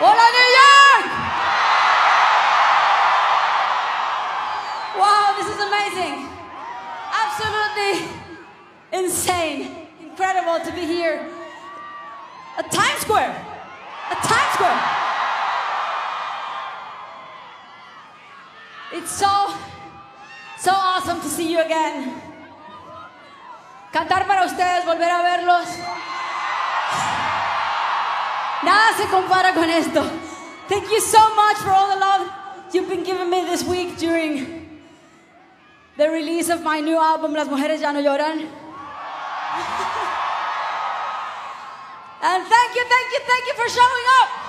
Hola, New York! Wow, this is amazing. Absolutely insane. Incredible to be here at Times Square. At Times Square. It's so awesome to see you again. Cantar para ustedes, volver a verlos. Nada se compara con esto. Thank you so much for all the love you've been giving me this week during the release of my new album, Las Mujeres Ya No Lloran. And thank you for showing up.